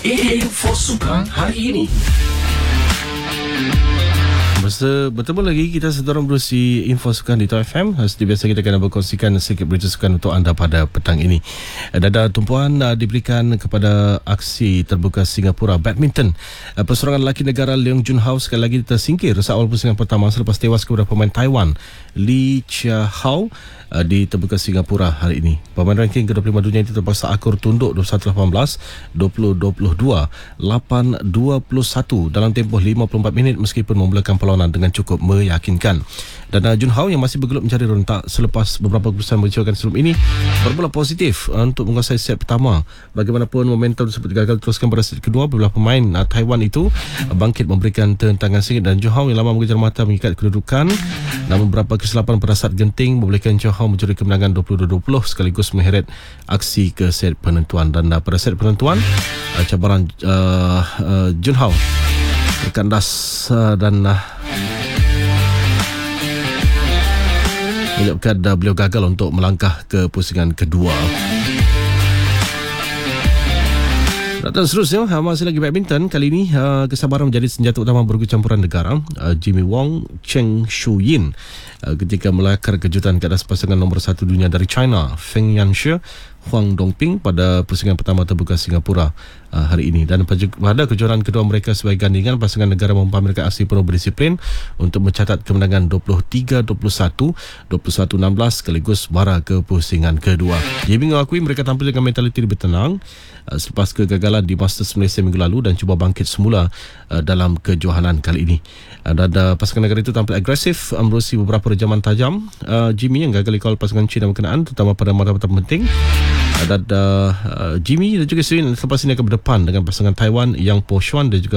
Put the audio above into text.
Info Sukan hari ini. Bertemu lagi kita sedang berusi info sukan di Top FM. Seperti biasa kita akan berkongsikan sedikit berita sukan untuk anda pada petang ini. Dada tumpuan diberikan kepada aksi terbuka Singapura Badminton. Perseorangan lelaki negara Leong Junhao sekali lagi tersingkir saat pusingan pertama selepas tewas kepada pemain Taiwan Lee Chia Hao di terbuka Singapura hari ini. Pemain ranking ke-25 dunia itu terpaksa akur tunduk 21-18, 20-22, 8-21 dalam tempoh 54 minit meskipun memulakan perlawanan dengan cukup meyakinkan. Dan Junhao yang masih bergelut mencari rentak selepas beberapa keputusan mengecewakan sebelum ini bermula positif untuk menguasai set pertama. Bagaimanapun momentum tersebut gagal teruskan pada set kedua apabila pemain Taiwan itu bangkit memberikan tentangan sengit dan Junhao yang lama mengejar mata mengikat kedudukan. Namun beberapa kesilapan pada saat genting membolehkan Junhao mencuri kemenangan 20-20 sekaligus mengheret aksi ke set penentuan. Dan pada set penentuan cabaran Junhao terkandas dan menyebabkan beliau gagal untuk melangkah ke pusingan kedua. Dan seterusnya masih lagi badminton. Kali ini kesabaran menjadi senjata utama bergu campuran negara. Jimmy Wong Cheng Shuyin ketika melakar kejutan ke atas pasangan nombor 1 dunia dari China Feng Yanxue Huang Dongping pada pusingan pertama terbuka Singapura hari ini. Dan pada kejuaraan kedua mereka sebagai gandingan, pasangan negara mempamerkan aksi penuh berdisiplin untuk mencatat kemenangan 23-21, 21-16 sekaligus bara ke pusingan kedua. Jimmy mengakui mereka tampil dengan mentaliti lebih tenang selepas kegagalan di Masters Malaysia minggu lalu dan cuba bangkit semula dalam kejohanan kali ini. Dan pasangan negara itu tampil agresif menerusi beberapa rejaman tajam Jimmy yang gagal dikawal pasangan China berkenaan terutama pada mata-mata penting. Dan Jimmy dan juga Shuyin selepas ini akan berdepan dengan pasangan Taiwan Yang Po Xuan dan juga